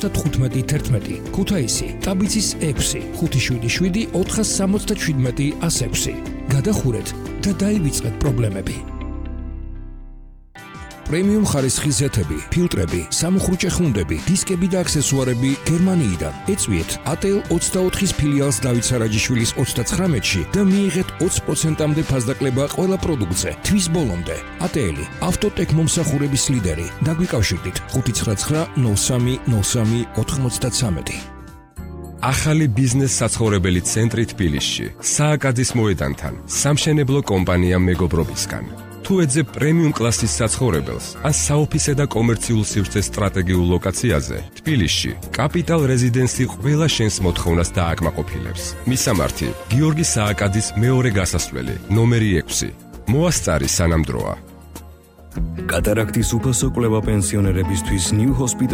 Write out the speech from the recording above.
91511 ქუთაისი ტაბიცის 6 577 467 106 გადახურეთ და დაივიწყეთ პრობლემები. პრემიუმ ხარისხის ზეთები, ფილტრები, სამუხრუჭე ხუნდები, დისკები და აქსესუარები გერმანიიდან. ეწვიეთ ATL 24-ის ფილიალს დავით სარაჯიშვილის 39-ში და მიიღეთ 20%-მდე ფასდაკლება ყველა პროდუქტზე. თვის ბოლომდე. ATL ავტოტეკ მომსახურების ლიდერი. დაგვიკავშირდით 599 03 03 93. ახალი ბიზნეს საცხოვრებელი ცენტრი თბილისში, სააკაძის მოედანთან, სამშენებლო კომპანია მეგობრობისგან. თუ ეძებ პრემიუმ კლასის საცხოვრებელს, ან საოფისე და კომერციულ სივრცეს სტრატეგიულ ლოკაციაზე, თბილისში, კაპიტალ რეზიდენსი ყველა შენს მოთხოვნას დააკმაყოფილებს. მისამართი: გიორგი სააკაძის მეორე გასასვლელი, ნომერი 6. მოასწარი სანამ დროა. კატარაქტის უფასო კვლევა პენსიონერებისთვის New Hospital